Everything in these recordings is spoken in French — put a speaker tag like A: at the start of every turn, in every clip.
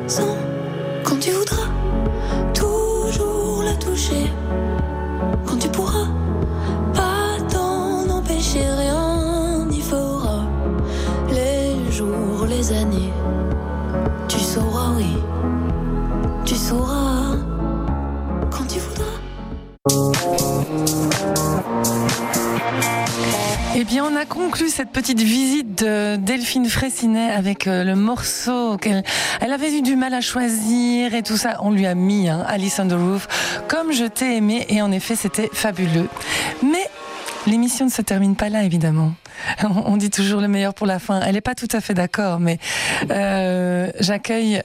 A: maison quand tu voudras toujours la toucher. Quand tu pourras pas t'en empêcher, rien n'y fera. Les jours, les années, tu sauras, oui, tu sauras quand tu voudras.
B: Eh bien, on a conclu cette petite visite de Delphine Fraissinet avec le morceau qu'elle avait eu du mal à choisir et tout ça. On lui a mis Alice on the Roof, Comme je t'ai aimé, et en effet, c'était fabuleux. Mais l'émission ne se termine pas là, évidemment. On dit toujours le meilleur pour la fin. Elle n'est pas tout à fait d'accord, mais j'accueille.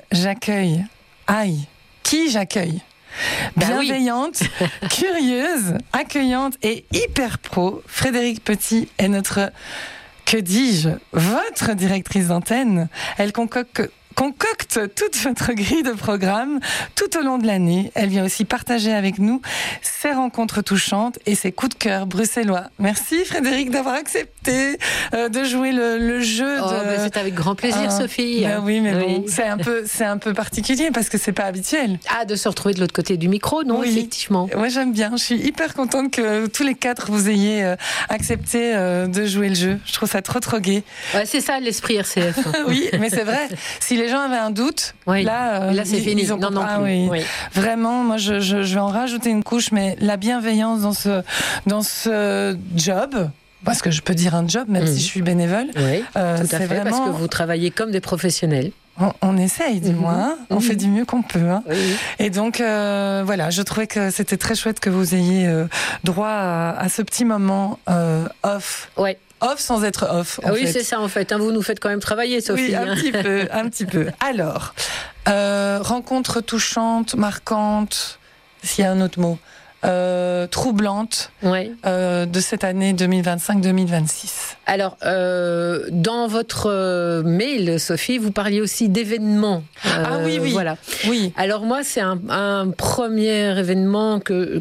B: Aïe, qui j'accueille ? Bienveillante, curieuse, accueillante et hyper pro, Frédérique Petit est notre, que dis-je, votre directrice d'antenne. Elle concocte toute votre grille de programme tout au long de l'année. Elle vient aussi partager avec nous ses rencontres touchantes et ses coups de cœur bruxellois. Merci Frédérique d'avoir accepté de jouer le jeu.
C: C'est avec grand plaisir, Sophie.
B: Oui, mais bon, c'est un peu particulier parce que c'est pas habituel.
C: De se retrouver de l'autre côté du micro, non, effectivement.
B: Moi j'aime bien, je suis hyper contente que tous les quatre vous ayez accepté de jouer le jeu. Je trouve ça trop gai.
C: Ouais, c'est ça l'esprit RCF.
B: Oui, mais c'est vrai. Si les gens avaient un doute, là c'est
C: fini.
B: Ils ont
C: non
B: plus.
C: Oui.
B: Vraiment, moi je vais en rajouter une couche, mais la bienveillance dans ce job. Parce que je peux dire un job, même si je suis bénévole.
C: Oui, tout à fait,
B: vraiment...
C: parce que vous travaillez comme des professionnels.
B: On essaye, du moins. On fait du mieux qu'on peut.
C: Oui.
B: Et donc, voilà, je trouvais que c'était très chouette que vous ayez droit à ce petit moment off.
C: Ouais.
B: Off sans être off.
C: Oui, c'est ça en fait. Vous nous faites quand même travailler, Sophie.
B: Oui, un petit peu. Alors, rencontre touchante, marquante, s'il y a un autre mot, troublante de cette année 2025-2026.
C: Alors, dans votre mail, Sophie, vous parliez aussi d'événements.
B: Oui.
C: Voilà.
B: Oui.
C: Alors moi, c'est un premier événement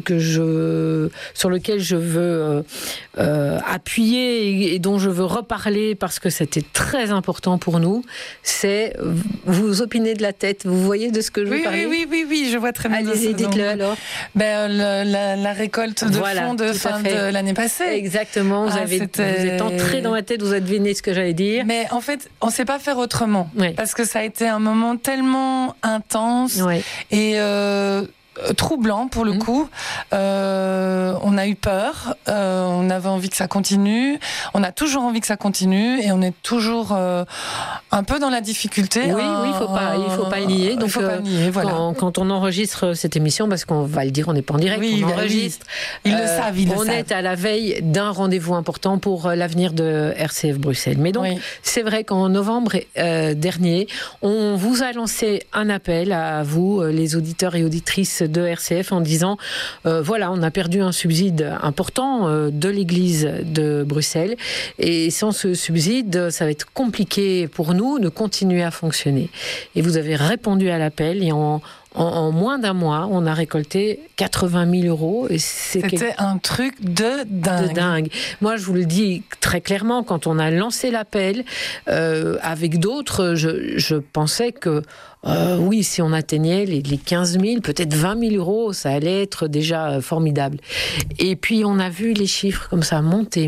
C: sur lequel je veux appuyer et dont je veux reparler parce que c'était très important pour nous. C'est vous opinez de la tête. Vous voyez de ce que je veux parler ?
B: Oui, je vois très bien.
C: Allez-y, dites-le alors.
B: La récolte de fonds de fin de l'année passée.
C: Exactement. Vous êtes entré dans ma tête, vous avez deviné ce que j'allais dire.
B: Mais en fait, on ne sait pas faire autrement.
C: Oui.
B: Parce que ça a été un moment tellement intense et troublant pour le coup. On a eu peur, on avait envie que ça continue, on a toujours envie que ça continue et on est toujours un peu dans la difficulté.
C: Oui, il faut pas le nier. Donc,
B: faut pas le nier, voilà.
C: Quand on enregistre cette émission, parce qu'on va le dire, on n'est pas en direct, on enregistre.
B: Ils le savent,
C: on est à la veille d'un rendez-vous important pour l'avenir de RCF Bruxelles. Mais donc, c'est vrai qu'en novembre dernier, on vous a lancé un appel à vous, les auditeurs et auditrices de RCF, en disant voilà, on a perdu un subside important de l'église de Bruxelles et sans ce subside, ça va être compliqué pour nous de continuer à fonctionner. Et vous avez répondu à l'appel et en moins d'un mois, on a récolté 80 000 euros. Et
B: c'était un truc de dingue.
C: Moi, je vous le dis très clairement, quand on a lancé l'appel avec d'autres, je pensais que oui, si on atteignait les 15 000, peut-être 20 000 euros, ça allait être déjà formidable. Et puis, on a vu les chiffres comme ça monter.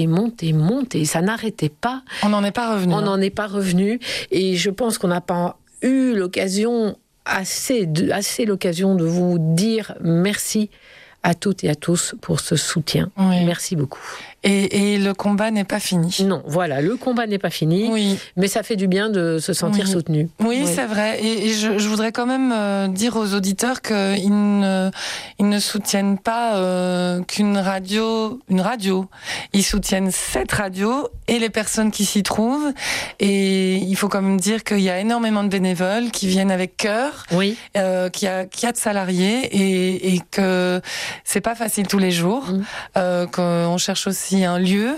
C: Et ça n'arrêtait pas.
B: On n'en est pas revenu.
C: Et je pense qu'on n'a pas eu l'occasion assez l'occasion de vous dire merci à toutes et à tous pour ce soutien.
B: Oui.
C: Merci beaucoup.
B: Et le combat n'est pas fini.
C: Non, voilà, le combat n'est pas fini, mais ça fait du bien de se sentir soutenu.
B: Oui, c'est vrai. Et je voudrais quand même dire aux auditeurs qu'ils ne soutiennent pas qu'une radio, une radio. Ils soutiennent cette radio et les personnes qui s'y trouvent. Et il faut quand même dire qu'il y a énormément de bénévoles qui viennent avec cœur, qu'il y a de salariés et que c'est pas facile tous les jours, qu'on cherche aussi un lieu.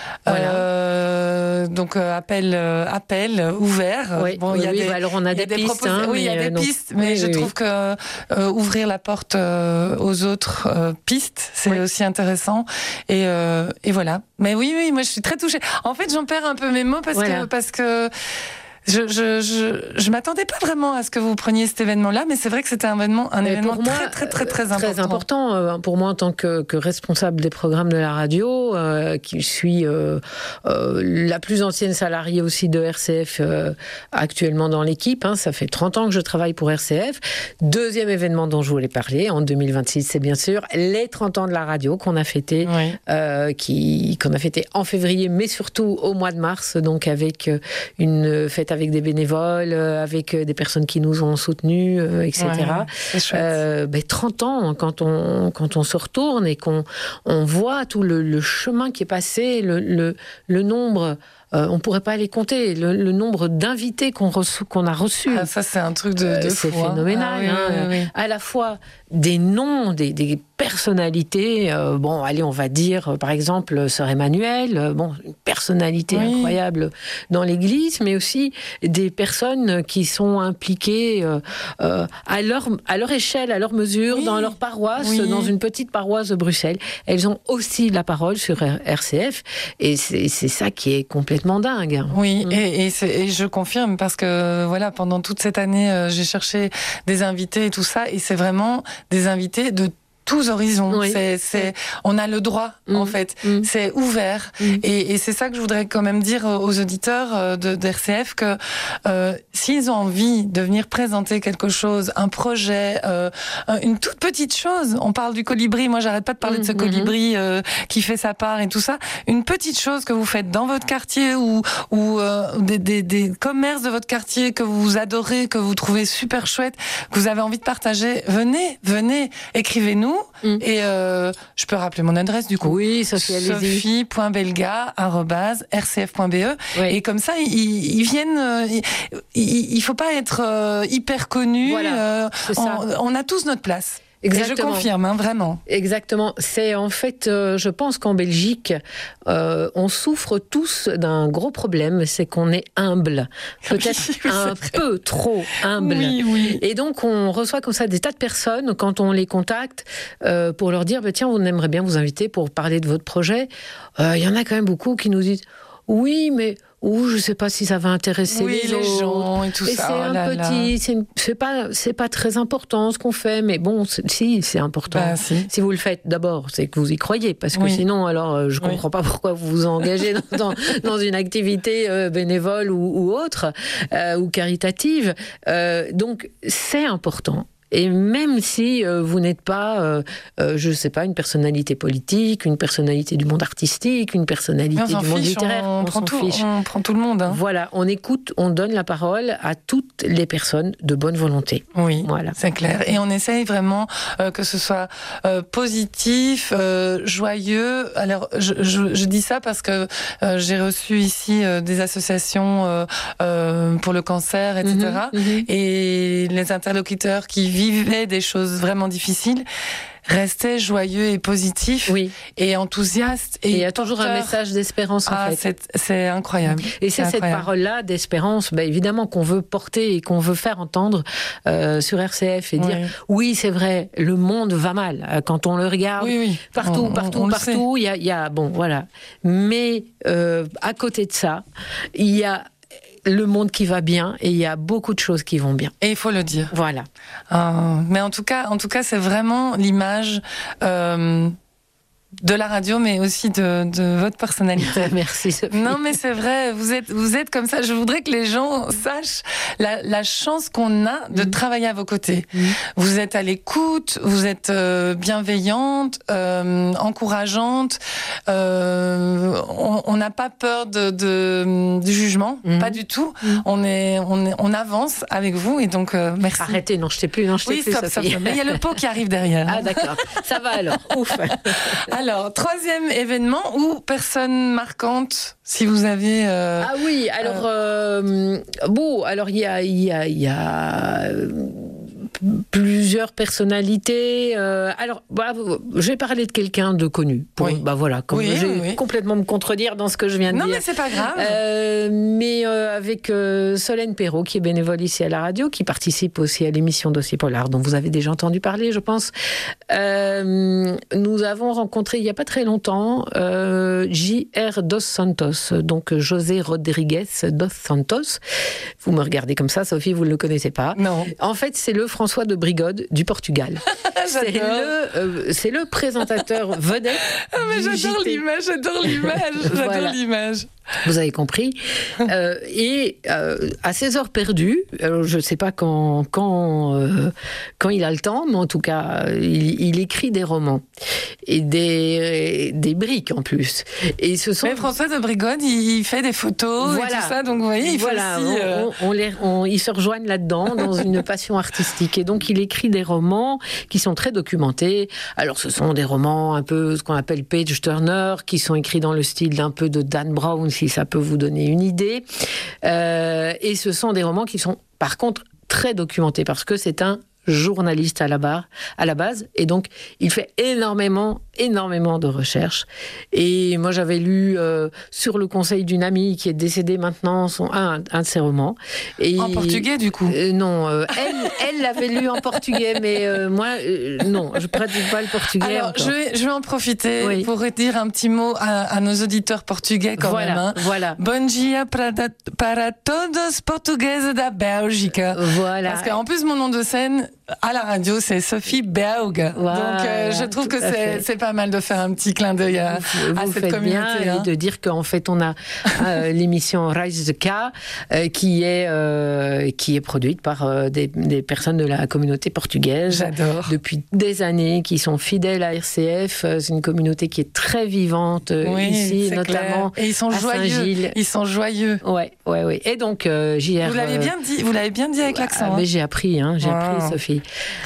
C: Voilà.
B: Donc appel ouvert.
C: Alors on a des pistes.
B: Il y a des pistes, mais je trouve que ouvrir la porte aux autres pistes, c'est aussi intéressant. Et voilà. Mais oui, moi je suis très touchée. En fait, j'en perds un peu mes mots parce que Je m'attendais pas vraiment à ce que vous preniez cet événement-là, mais c'est vrai que c'était un événement très important.
C: Très important pour moi en tant que responsable des programmes de la radio, qui suis la plus ancienne salariée aussi de RCF actuellement dans l'équipe. Ça fait 30 ans que je travaille pour RCF. Deuxième événement dont je voulais parler en 2026, c'est bien sûr les 30 ans de la radio qu'on a fêté, qu'on a fêté en février, mais surtout au mois de mars, donc avec une fête avec des bénévoles, avec des personnes qui nous ont soutenus, etc.
B: C'est chouette.
C: 30 ans, quand on se retourne et qu'on voit tout le chemin qui est passé, le nombre... on ne pourrait pas les compter, le nombre d'invités qu'on a reçus.
B: Ça, c'est un truc de
C: c'est
B: fou,
C: phénoménal.
B: Oui.
C: À la fois des noms, des personnalités. On va dire, par exemple, Sœur Emmanuel, une personnalité incroyable dans l'Église, mais aussi des personnes qui sont impliquées à leur échelle, à leur mesure, dans leur paroisse, dans une petite paroisse de Bruxelles. Elles ont aussi la parole sur RCF, et c'est ça qui est complètement dingue.
B: Oui, et je confirme, parce que pendant toute cette année, j'ai cherché des invités et tout ça, et c'est vraiment des invités de tous horizons. On a le droit, en fait. C'est ouvert. Et c'est ça que je voudrais quand même dire aux auditeurs d'RCF, que s'ils ont envie de venir présenter quelque chose, un projet, une toute petite chose, on parle du colibri, moi j'arrête pas de parler de ce colibri qui fait sa part et tout ça, une petite chose que vous faites dans votre quartier ou des commerces de votre quartier que vous adorez, que vous trouvez super chouette, que vous avez envie de partager, venez, écrivez-nous. Et je peux rappeler mon adresse du coup.
C: Oui,
B: sophie.belga@rcf.be. Et comme ça, ils viennent. Il faut pas être hyper connu. On a tous notre place. Exactement. Et je confirme, vraiment.
C: Exactement. C'est en fait, je pense qu'en Belgique, on souffre tous d'un gros problème, c'est qu'on est humble. Peut-être un peu trop humble.
B: Oui.
C: Et donc, on reçoit comme ça des tas de personnes, quand on les contacte, pour leur dire, tiens, on aimerait bien vous inviter pour parler de votre projet. Il y en a quand même beaucoup qui nous disent, oui, mais... je sais pas si ça va intéresser les
B: gens et tout ça.
C: C'est pas très important ce qu'on fait, mais bon, c'est important. Si vous le faites d'abord, c'est que vous y croyez, parce que sinon, alors, je comprends pas pourquoi vous vous engagez dans une activité bénévole ou autre, ou caritative. Donc, c'est important. Et même si vous n'êtes pas, je ne sais pas, une personnalité politique, une personnalité du monde artistique, une personnalité du monde littéraire,
B: on prend tout le monde.
C: Voilà, on écoute, on donne la parole à toutes les personnes de bonne volonté.
B: Oui, voilà. C'est clair. Et on essaye vraiment que ce soit positif, joyeux. Alors, je dis ça parce que j'ai reçu ici des associations pour le cancer, etc. Et les interlocuteurs qui vivaient des choses vraiment difficiles restaient joyeux et positifs et enthousiastes. Et il y
C: a toujours un message d'espérance, en fait.
B: C'est incroyable.
C: Et c'est cette parole-là d'espérance, évidemment, qu'on veut porter et qu'on veut faire entendre sur RCF et dire, oui, c'est vrai, le monde va mal. Quand on le regarde, partout, il y a voilà. Mais à côté de ça, il y a le monde qui va bien, et il y a beaucoup de choses qui vont bien.
B: Et il faut le dire.
C: Voilà.
B: Mais en tout cas, c'est vraiment l'image de la radio, mais aussi de votre personnalité.
C: Merci, Sophie.
B: Non, mais c'est vrai, vous êtes comme ça. Je voudrais que les gens sachent la chance qu'on a de travailler à vos côtés. Vous êtes à l'écoute, vous êtes bienveillante, encourageante. On n'a pas peur du jugement, pas du tout. On avance avec vous, et donc merci.
C: Arrêtez, non, je sais plus, Sophie.
B: Mais il y a le pot qui arrive derrière.
C: Ah, d'accord. Ça va alors. Ouf.
B: Alors, troisième événement ou personne marquante, si vous avez...
C: Ah oui, alors... alors il y a plusieurs personnalités. Alors, je vais parler de quelqu'un de connu. Voilà, comme j'ai complètement me contredire dans ce que je viens de dire.
B: Non, mais c'est pas grave.
C: Mais avec Solène Perrault, qui est bénévole ici à la radio, qui participe aussi à l'émission Dossier Polar, dont vous avez déjà entendu parler, je pense. Nous avons rencontré, il n'y a pas très longtemps, J.R. Dos Santos, donc José Rodriguez Dos Santos. Vous me regardez comme ça, Sophie, vous ne le connaissez pas.
B: Non.
C: En fait, c'est le François de Brigode du Portugal. c'est le présentateur vedette.
B: Ah, mais j'adore l'image.
C: Vous avez compris. Et à ses heures perdues, je ne sais pas quand il a le temps, mais en tout cas, il écrit des romans. Et des briques en plus. Et
B: mais François de Brigode, il fait des photos et tout ça, donc vous voyez, il fait aussi...
C: ils se rejoignent là-dedans, dans une passion artistique. Et donc, il écrit des romans qui sont très documentés. Alors, ce sont des romans un peu, ce qu'on appelle page-turner, qui sont écrits dans le style d'un peu de Dan Brown, si ça peut vous donner une idée. Et ce sont des romans qui sont, par contre, très documentés, parce que c'est un journaliste à la base, et donc il fait énormément de recherches. Et moi, j'avais lu sur le conseil d'une amie qui est décédée maintenant un de ses romans. Et
B: en portugais, du coup
C: non, elle l'avait lu en portugais, mais moi, non, je pratique pas le portugais.
B: Alors, je vais en profiter pour dire un petit mot à nos auditeurs portugais quand même. Hein.
C: Voilà.
B: Bom dia para todos portugueses da Bélgica.
C: Voilà.
B: Parce qu'en plus, mon nom de scène à la radio, c'est Sophie Belg.
C: Voilà,
B: donc, je trouve que c'est pas mal de faire un petit clin d'œil à cette communauté.
C: Bien, et de dire qu'en fait, on a l'émission Rise the K qui est produite par des personnes de la communauté portugaise.
B: J'adore.
C: Depuis des années, qui sont fidèles à RCF. C'est une communauté qui est très vivante ici, notamment
B: et ils sont
C: à
B: joyeux.
C: Saint-Gilles.
B: Ils sont joyeux.
C: Ouais. Et donc, JR...
B: Vous l'avez bien dit avec l'accent.
C: Mais j'ai appris, Sophie.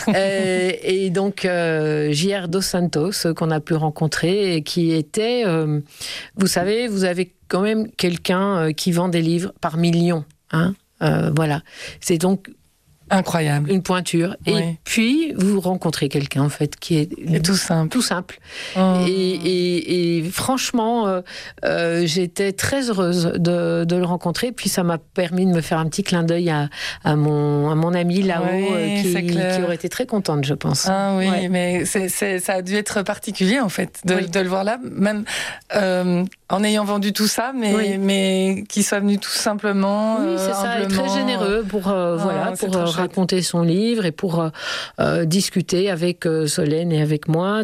C: Et donc, J.R. Dos Santos, qu'on a pu rencontrer, et qui était... vous savez, vous avez quand même quelqu'un qui vend des livres par millions. Voilà. C'est donc...
B: incroyable.
C: Une pointure. Oui. Et puis, vous rencontrez quelqu'un, en fait, qui est
B: tout simple.
C: Tout simple.
B: Oh.
C: Et franchement, j'étais très heureuse de le rencontrer. Puis, ça m'a permis de me faire un petit clin d'œil à mon ami là-haut, qui aurait été très contente, je pense.
B: Ah oui, mais ça a dû être particulier, en fait, de le voir là. Même en ayant vendu tout ça, mais qu'il soit venu tout simplement.
C: Oui, c'est ça,
B: humblement.
C: Très généreux pour raconter son livre et pour discuter avec Solène et avec moi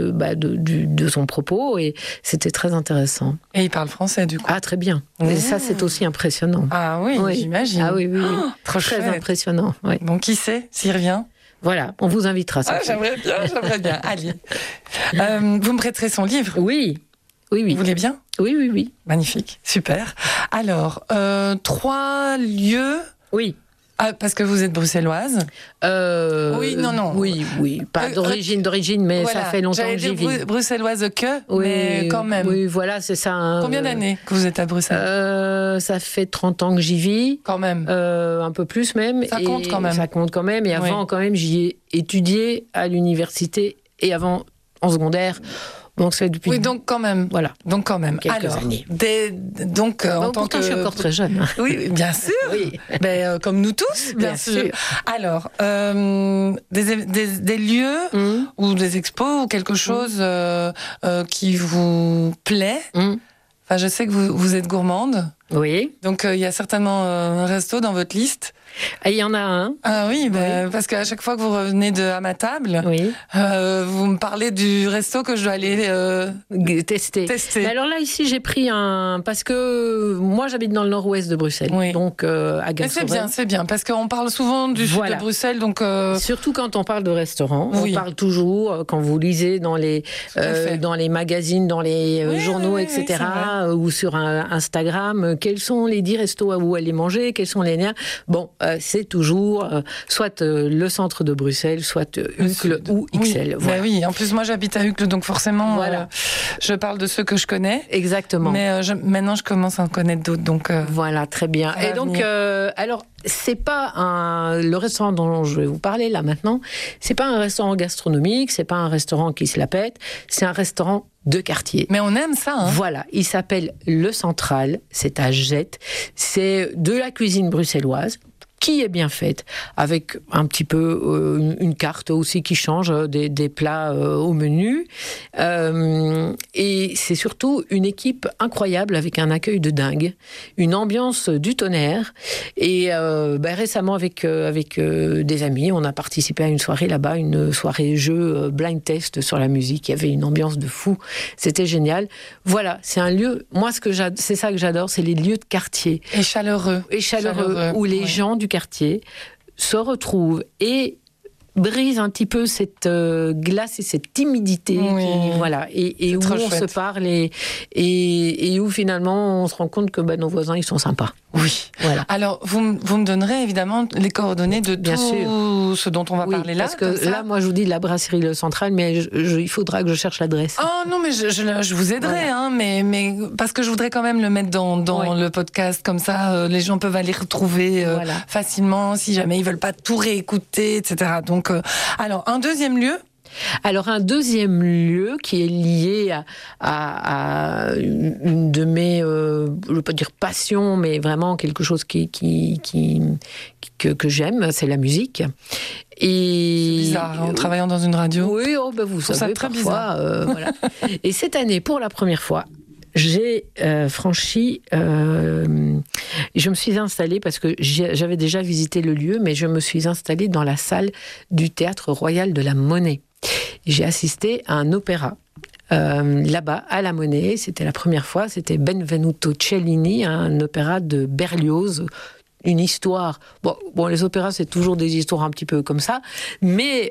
C: de son propos, et c'était très intéressant.
B: Et il parle français, du coup.
C: Ah, très bien. Et ça, c'est aussi impressionnant.
B: Ah oui, j'imagine.
C: Ah oui.
B: Oh,
C: très impressionnant. Oui.
B: Bon, qui sait s'il revient?
C: Voilà, on vous invitera.
B: J'aimerais bien. Allez. Vous me prêterez son livre?
C: Oui.
B: Vous voulez bien?
C: Oui.
B: Magnifique, super. Alors, 3 lieux.
C: Oui.
B: Ah, parce que vous êtes bruxelloise? Oui, non.
C: Oui. Pas d'origine, mais voilà, ça fait longtemps que j'y vis.
B: Bruxelloise mais quand même.
C: Oui, voilà, c'est ça.
B: Combien d'années que vous êtes à Bruxelles?
C: Ça fait 30 ans que j'y vis.
B: Quand même.
C: Un peu plus même.
B: Ça compte quand même.
C: Et avant, quand même, j'y ai étudié à l'université, et avant, en secondaire. Donc c'est depuis.
B: Oui, donc quand même.
C: Voilà.
B: Donc quand même.
C: Quelques années.
B: Donc en tant que.
C: Je suis encore très jeune.
B: Oui, bien sûr.
C: Oui.
B: Comme nous tous, bien sûr. Alors, des lieux ou des expos ou quelque chose qui vous plaît. Enfin, je sais que vous êtes gourmande.
C: Oui.
B: Donc il y a certainement un resto dans votre liste.
C: Il y en a un.
B: Ah oui, parce qu'à chaque fois que vous revenez à ma table, vous me parlez du resto que je dois aller tester.
C: Mais alors là, ici, j'ai pris parce que moi, j'habite dans le nord-ouest de Bruxelles, donc à Gassouret.
B: C'est bien, parce qu'on parle souvent du sud de Bruxelles, donc...
C: Surtout quand on parle de restaurants, on parle toujours, quand vous lisez dans les magazines, dans les journaux, etc., ou sur Instagram, quels sont les 10 restos où aller manger, quels sont les liens. Bon, c'est toujours soit le centre de Bruxelles, soit Uccle ou Ixelles.
B: Oui, voilà. Oui, en plus moi j'habite à Uccle, donc forcément voilà. Je parle de ceux que je connais.
C: Exactement.
B: Mais maintenant je commence à en connaître d'autres. Donc,
C: voilà, très bien. Et donc, alors, c'est pas le restaurant dont je vais vous parler là maintenant, c'est pas un restaurant gastronomique, c'est pas un restaurant qui se la pète, c'est un restaurant de quartier.
B: Mais on aime ça, hein.
C: Voilà, il s'appelle Le Central, c'est à Jette, c'est de la cuisine bruxelloise, qui est bien faite, avec un petit peu une carte aussi qui change, des plats au menu. Et c'est surtout une équipe incroyable avec un accueil de dingue, une ambiance du tonnerre. Et récemment, avec des amis, on a participé à une soirée là-bas, une soirée jeu blind test sur la musique. Il y avait une ambiance de fou. C'était génial. Voilà, c'est un lieu, moi c'est ça que j'adore, c'est les lieux de quartier.
B: Et chaleureux.
C: Où les gens du quartier se retrouvent et brisent un petit peu cette glace et cette timidité, voilà, et où on se parle et où finalement on se rend compte que nos voisins ils sont sympas.
B: Oui. Voilà. Alors vous me donnerez évidemment les coordonnées de tout ce dont on va parler là.
C: Parce que là, moi je vous dis la brasserie Le Central, mais il faudra que je cherche l'adresse.
B: Oh non, mais je vous aiderai, voilà. Hein, mais parce que je voudrais quand même le mettre dans le podcast, comme ça les gens peuvent aller retrouver facilement si jamais ils veulent pas tout réécouter, etc. Donc alors un deuxième lieu.
C: Alors un deuxième lieu qui est lié à une de mes, je ne veux pas dire passion, mais vraiment quelque chose que j'aime, c'est la musique. Et
B: c'est bizarre, en travaillant dans une radio.
C: Oui, vous savez,
B: ça très
C: parfois, voilà. Et cette année, pour la première fois, j'ai franchi, je me suis installée, parce que j'avais déjà visité le lieu, mais je me suis installée dans la salle du Théâtre Royal de la Monnaie. J'ai assisté à un opéra là-bas, à la Monnaie. C'était la première fois, c'était Benvenuto Cellini, un opéra de Berlioz, une histoire. Bon, les opéras, c'est toujours des histoires un petit peu comme ça, mais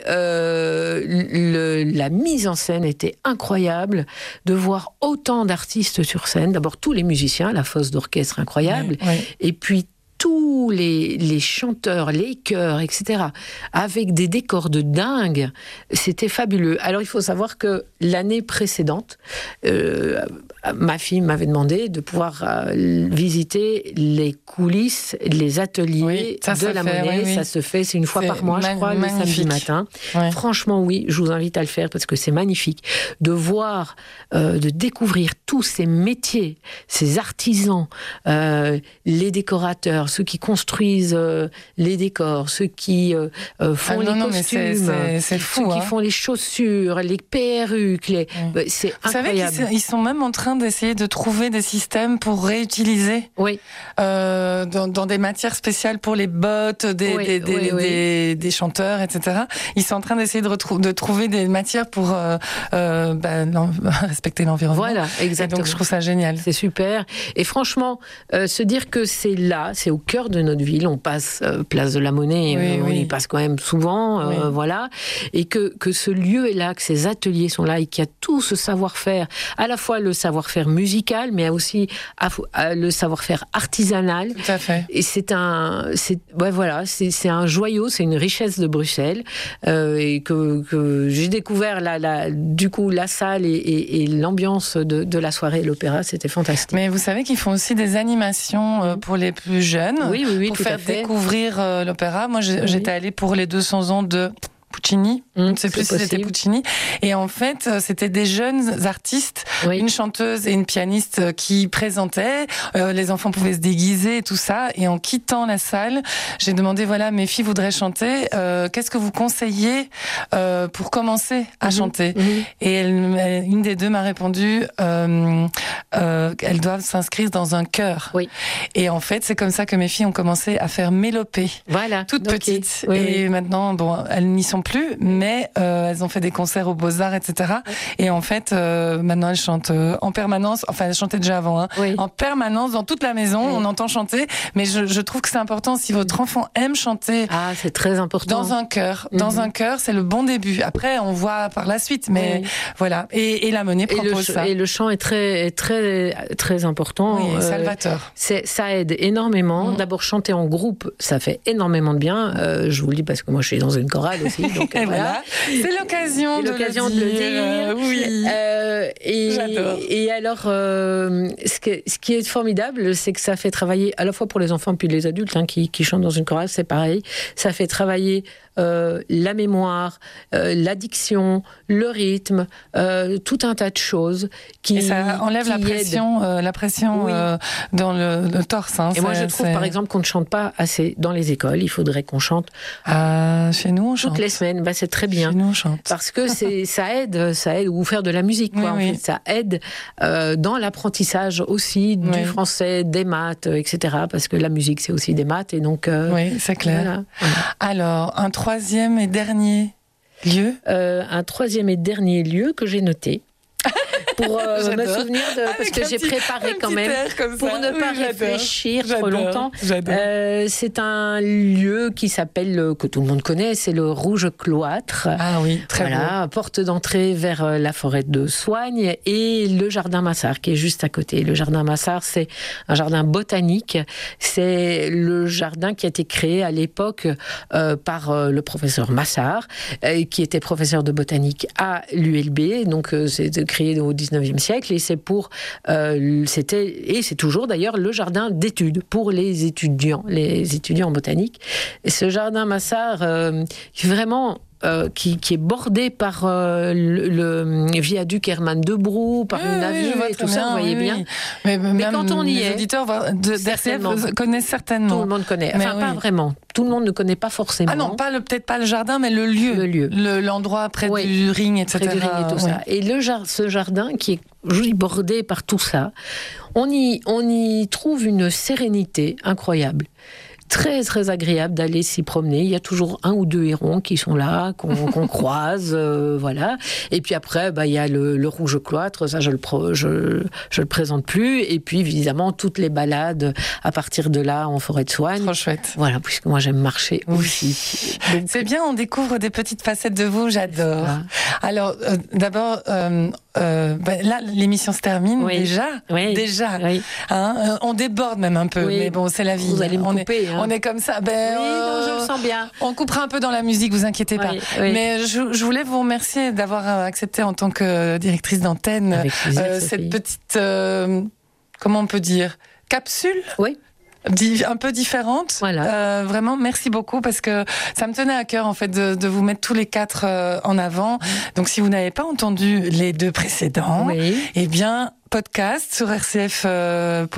C: la mise en scène était incroyable, de voir autant d'artistes sur scène. D'abord, tous les musiciens, la fosse d'orchestre incroyable, et puis tous les chanteurs, les chœurs, etc., avec des décors de dingue. C'était fabuleux. Alors, il faut savoir que l'année précédente, ma fille m'avait demandé de pouvoir visiter les coulisses, les ateliers de la Monnaie. Ça se fait, c'est une fois par mois, je crois, le samedi matin. Ouais. Franchement, oui, je vous invite à le faire parce que c'est magnifique. De voir, de découvrir tous ces métiers, ces artisans, les décorateurs, ceux qui construisent les décors, ceux qui font les costumes,
B: c'est fou,
C: ceux qui font les chaussures, les perruques, c'est incroyable.
B: Vous savez qu'ils sont même en train d'essayer de trouver des systèmes pour réutiliser dans des matières spéciales pour les bottes des chanteurs, etc. Ils sont en train d'essayer de trouver des matières pour respecter l'environnement.
C: Voilà, exactement.
B: Et donc je trouve ça génial.
C: C'est super. Et franchement, se dire que c'est au cœur de notre ville, on passe place de la Monnaie, on y passe quand même souvent, voilà, et que ce lieu est là, que ces ateliers sont là, et qu'il y a tout ce savoir-faire, à la fois le savoir-faire musical, mais aussi le savoir-faire artisanal.
B: Tout à fait.
C: Et c'est un joyau, c'est une richesse de Bruxelles, et que j'ai découvert du coup la salle et l'ambiance de la soirée, l'opéra, c'était fantastique.
B: Mais vous savez qu'ils font aussi des animations pour les plus jeunes, pour faire découvrir l'opéra. Moi, j'étais allée pour les 200 ans de Puccini, je ne sais plus si c'était Puccini, et en fait c'était des jeunes artistes, une chanteuse et une pianiste qui présentaient, les enfants pouvaient se déguiser et tout ça, et en quittant la salle, j'ai demandé, voilà, mes filles voudraient chanter, qu'est-ce que vous conseillez pour commencer à chanter? Et une des deux m'a répondu, elles doivent s'inscrire dans un chœur. Et en fait c'est comme ça que mes filles ont commencé à faire mélopée, toutes petites, et maintenant elles n'y sont sont plus, mais elles ont fait des concerts aux Beaux-Arts, etc. Et en fait, maintenant elles chantent en permanence. Enfin, elles chantaient déjà avant, hein, en permanence dans toute la maison. On entend chanter, mais je trouve que c'est important. Si votre enfant aime chanter,
C: c'est très important.
B: Dans un chœur, c'est le bon début. Après, on voit par la suite, mais voilà. Et la Monnaie propose ça.
C: Et le chant est très, très, très important.
B: Oui, salvateur.
C: Ça aide énormément. D'abord, chanter en groupe, ça fait énormément de bien. Je vous le dis parce que moi, je suis dans une chorale aussi. Donc, voilà.
B: C'est l'occasion de le dire. Oui.
C: J'adore. Et alors, ce qui est formidable, c'est que ça fait travailler à la fois pour les enfants puis les adultes qui chantent dans une chorale, c'est pareil. Ça fait travailler la mémoire, l'addiction, le rythme, tout un tas de choses
B: et ça enlève la pression dans le torse. Hein,
C: et moi, je trouve, par exemple, qu'on ne chante pas assez dans les écoles. Il faudrait qu'on chante.
B: Chez nous, on chante.
C: Toutes les semaines. C'est très bien.
B: Chez nous, on chante.
C: Parce que ça aide, ou faire de la musique, quoi. En fait, ça aide dans l'apprentissage aussi du français, des maths, etc. Parce que la musique, c'est aussi des maths. Et donc,
B: oui, c'est clair. Voilà. Alors, un troisième et dernier lieu.
C: Un troisième et dernier lieu que j'ai noté. Pour me souvenir parce que j'ai préparé quand même pour ne pas réfléchir trop longtemps. C'est un lieu qui s'appelle, que tout le monde connaît, c'est le Rouge Cloître.
B: Ah oui, très beau.
C: Porte d'entrée vers la forêt de Soignes et le jardin Massart qui est juste à côté. Le jardin Massart, c'est un jardin botanique. C'est le jardin qui a été créé à l'époque par le professeur Massart, qui était professeur de botanique à l'ULB. Donc c'est créé au 19e siècle et c'est c'est toujours d'ailleurs le jardin d'études pour les étudiants en botanique. Et ce jardin Massart, vraiment qui est bordé par le viaduc Hermann Debroux, par une avenue et tout ça, vous voyez bien.
B: Mais
C: quand on y est,
B: les auditeurs d'RCF connaissent certainement.
C: Tout le monde connaît. Enfin, pas vraiment. Tout le monde ne connaît pas forcément.
B: Ah non, peut-être pas le jardin, mais le lieu. L'endroit près du ring, etc.
C: Près du ring et tout ça. Et ce jardin qui est joli, bordé par tout ça, on y trouve une sérénité incroyable. Très, très agréable d'aller s'y promener. Il y a toujours un ou deux hérons qui sont là, qu'on croise, voilà. Et puis après, il y a le Rouge Cloître, ça je le présente plus. Et puis évidemment toutes les balades à partir de là en forêt de Soignes.
B: Trop chouette.
C: Voilà, puisque moi j'aime marcher aussi.
B: Donc, c'est bien, on découvre des petites facettes de vous, j'adore. Voilà. Alors d'abord, là l'émission se termine déjà. Oui. Déjà. Oui. Hein, on déborde même un peu, mais bon, c'est la vie.
C: Vous allez me couper.
B: On est comme ça.
C: Non, je le sens bien.
B: On coupera un peu dans la musique, vous inquiétez pas. Oui. Mais je voulais vous remercier d'avoir accepté en tant que directrice d'antenne cette petite, comment on peut dire, capsule.
C: Oui.
B: Un peu différente. Voilà. Vraiment, merci beaucoup parce que ça me tenait à cœur en fait de vous mettre tous les quatre en avant. Donc, si vous n'avez pas entendu les deux précédents, eh bien, podcast sur rcf.be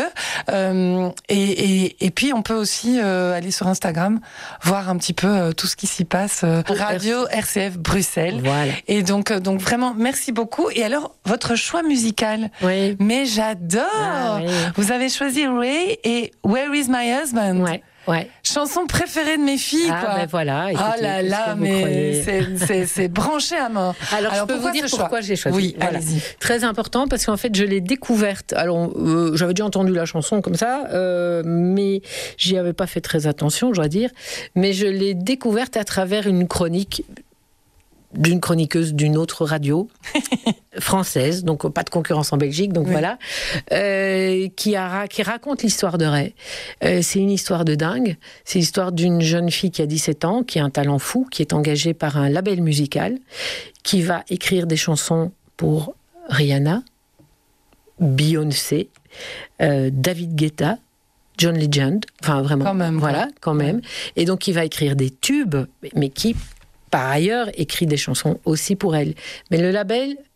B: et puis on peut aussi aller sur Instagram voir un petit peu tout ce qui s'y passe. Radio RCF Bruxelles.
C: Voilà.
B: Et donc vraiment merci beaucoup. Et alors votre choix musical, mais j'adore. Vous avez choisi Ray et Where Is My Husband.
C: Ouais.
B: Chanson préférée de mes filles, quoi.
C: Ben voilà. Écoutez,
B: oh là là, mais c'est branché à mort.
C: Alors je peux vous dire pourquoi j'ai choisi.
B: Oui, voilà. Allez-y.
C: Très important parce qu'en fait je l'ai découverte. Alors j'avais déjà entendu la chanson comme ça, mais j'y avais pas fait très attention, je dois dire. Mais je l'ai découverte à travers une chronique d'une chroniqueuse d'une autre radio française, donc pas de concurrence en Belgique, donc voilà, qui raconte l'histoire de Ray. C'est une histoire de dingue. C'est l'histoire d'une jeune fille qui a 17 ans, qui a un talent fou, qui est engagée par un label musical, qui va écrire des chansons pour Rihanna, Beyoncé, David Guetta, John Legend, enfin vraiment, quand même. Et donc il va écrire des tubes, mais qui par ailleurs, écrit des chansons aussi pour elle. Mais le label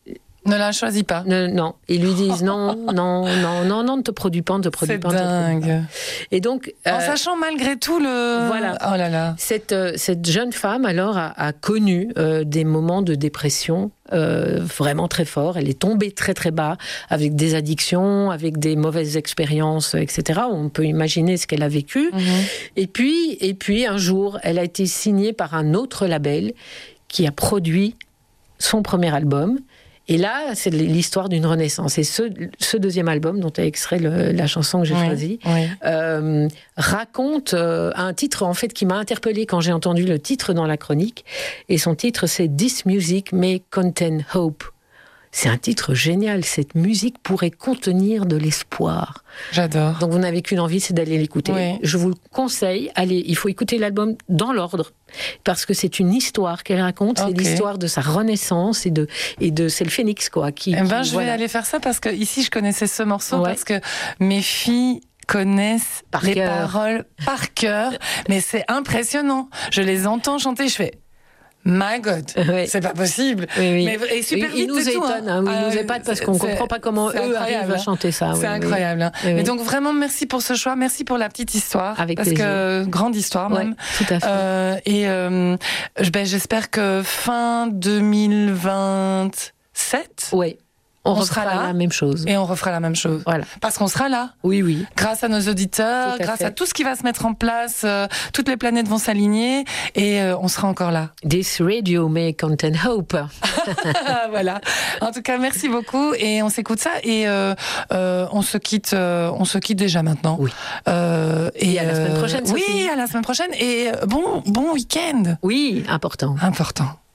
B: Ne la choisis pas.
C: Non, ils lui disent non, ne te produis pas,
B: C'est dingue.
C: Et donc,
B: en sachant malgré tout
C: voilà.
B: Oh là là.
C: Cette jeune femme alors a connu des moments de dépression vraiment très forts. Elle est tombée très très bas avec des addictions, avec des mauvaises expériences, etc. On peut imaginer ce qu'elle a vécu. Et puis un jour, elle a été signée par un autre label qui a produit son premier album. Et là, c'est l'histoire d'une renaissance. Et ce deuxième album, dont est extrait la chanson que j'ai choisie, raconte un titre en fait qui m'a interpellée quand j'ai entendu le titre dans la chronique. Et son titre, c'est This Music May Contain Hope. C'est un titre génial. Cette musique pourrait contenir de l'espoir.
B: J'adore.
C: Donc vous n'avez qu'une envie, c'est d'aller l'écouter. Oui. Je vous le conseille. Allez, il faut écouter l'album dans l'ordre. Parce que c'est une histoire qu'elle raconte. C'est l'histoire de sa renaissance et de c'est le phénix, quoi.
B: Je vais aller faire ça parce que ici, je connaissais ce morceau parce que mes filles connaissent les paroles par cœur. Mais c'est impressionnant. Je les entends chanter, je fais... My God, c'est pas possible. Mais, et super vite,
C: ils nous étonnent, ils nous épatent parce qu'on comprend pas comment eux arrivent à chanter ça.
B: C'est incroyable. Mais donc vraiment, merci pour ce choix, merci pour la petite histoire.
C: Avec
B: parce
C: plaisir.
B: Que grande histoire même.
C: Tout à fait.
B: J'espère que fin 2027.
C: Oui. On refera la même chose.
B: Et on refera la même chose.
C: Voilà.
B: Parce qu'on sera là.
C: Oui.
B: Grâce à nos auditeurs, grâce à tout ce qui va se mettre en place, toutes les planètes vont s'aligner et on sera encore là.
C: This radio may contain hope.
B: Voilà. En tout cas, merci beaucoup et on s'écoute ça et on se quitte déjà maintenant.
C: Oui. Et à la semaine prochaine.
B: Sophie. Oui, à la semaine prochaine et bon week-end.
C: Oui, important.